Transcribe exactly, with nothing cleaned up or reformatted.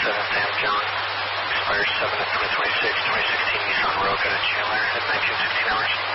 seven Sam John, expires seven of twenty twenty-six, twenty sixteen Nissan Rogue at Chandler at nineteen sixteen hours.